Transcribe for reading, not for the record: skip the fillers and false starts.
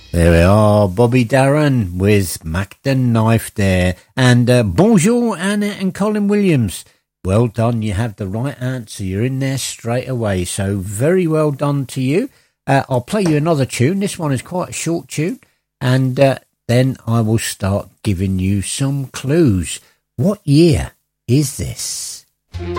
There we are, Bobby Darin with Mac the Knife there. And bonjour, Anna and Colin Williams. Well done, you have the right answer. You're in there straight away, so very well done to you. I'll play you another tune. This one is quite a short tune. And then I will start giving you some clues. What year is this?